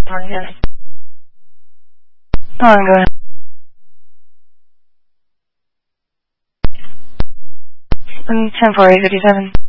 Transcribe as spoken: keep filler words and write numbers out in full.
Morning, yes. Oh, go ahead. ten four eight fifty-seven.